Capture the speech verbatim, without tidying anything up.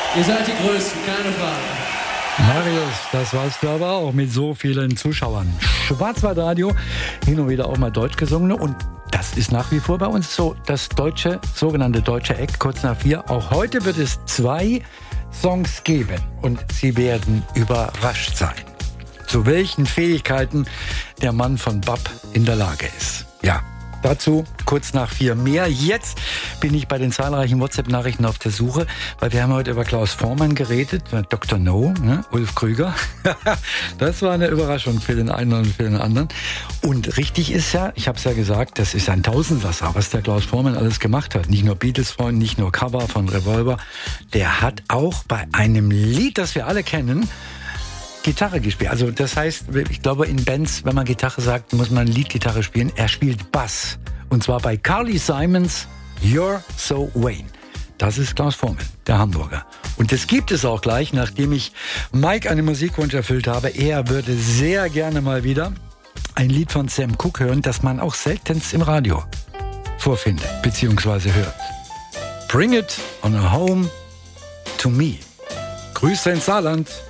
Ihr seid die Größten, keine Frage. Marius, das weißt du aber auch mit so vielen Zuschauern. Schwarzwaldradio, hin und wieder auch mal deutsch gesungene, und das ist nach wie vor bei uns so das deutsche, sogenannte deutsche Eck, kurz nach vier. Auch heute wird es zwei Songs geben und Sie werden überrascht sein, zu welchen Fähigkeiten der Mann von Bab in der Lage ist. Ja, dazu kurz nach vier mehr. Jetzt bin ich bei den zahlreichen WhatsApp-Nachrichten auf der Suche, weil wir haben heute über Klaus Voormann geredet, Doktor No, ne? Ulf Krüger. Das war eine Überraschung für den einen und für den anderen. Und richtig ist ja, ich habe es ja gesagt, das ist ein Tausendsasser, was der Klaus Voormann alles gemacht hat. Nicht nur Beatles-Freund, nicht nur Cover von Revolver. Der hat auch bei einem Lied, das wir alle kennen, Gitarre gespielt. Also das heißt, ich glaube in Bands, wenn man Gitarre sagt, muss man Leadgitarre spielen. Er spielt Bass. Und zwar bei Carly Simons You're So Vain. Das ist Klaus Voormann, der Hamburger. Und das gibt es auch gleich, nachdem ich Mike einen Musikwunsch erfüllt habe. Er würde sehr gerne mal wieder ein Lied von Sam Cooke hören, das man auch seltenst im Radio vorfindet, beziehungsweise hört. Bring it on a home to me. Grüße ins Saarland.